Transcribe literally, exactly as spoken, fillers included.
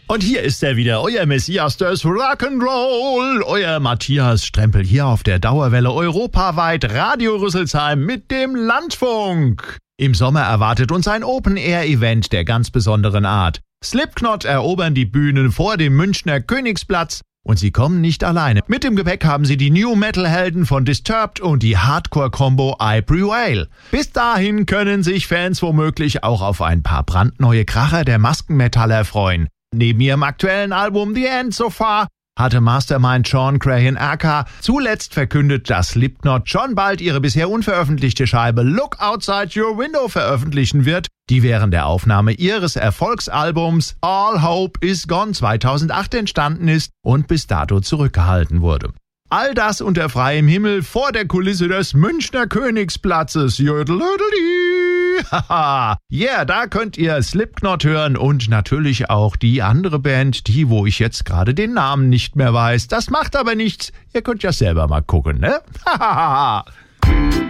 Und hier ist er wieder, euer Messias des Rock'n'Roll, euer Matthias Strempel hier auf der Dauerwelle europaweit Radio Rüsselsheim mit dem Landfunk. Im Sommer erwartet uns ein Open-Air-Event der ganz besonderen Art. Slipknot erobern die Bühnen vor dem Münchner Königsplatz und sie kommen nicht alleine. Mit dem Gepäck haben sie die New-Metal-Helden von Disturbed und die Hardcore-Combo I Prevail. Bis dahin können sich Fans womöglich auch auf ein paar brandneue Kracher der Maskenmetaller freuen. Neben ihrem aktuellen Album The End So Far hatte Mastermind Sean Crahan Aka zuletzt verkündet, dass Slipknot schon bald ihre bisher unveröffentlichte Scheibe Look Outside Your Window veröffentlichen wird, die während der Aufnahme ihres Erfolgsalbums All Hope Is Gone zweitausendacht entstanden ist und bis dato zurückgehalten wurde. All das unter freiem Himmel vor der Kulisse des Münchner Königsplatzes. Haha, yeah, da könnt ihr Slipknot hören und natürlich auch die andere Band, die, wo ich jetzt gerade den Namen nicht mehr weiß. Das macht aber nichts, ihr könnt ja selber mal gucken, ne? Hahaha.